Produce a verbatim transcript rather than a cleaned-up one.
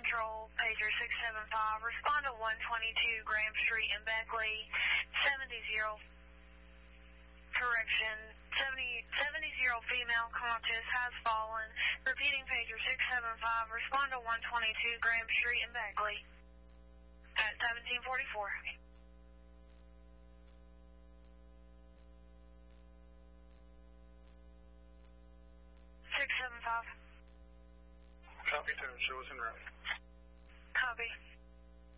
Patrol, pager six seven five, respond to one twenty-two Graham Street in Beckley, seventy zero, correction, seventy, seventy zero female conscious has fallen. Repeating pager six seven five, respond to one twenty-two Graham Street in Beckley at seventeen forty-four. six seven five. Copy, Tone. Show us en route. Copy.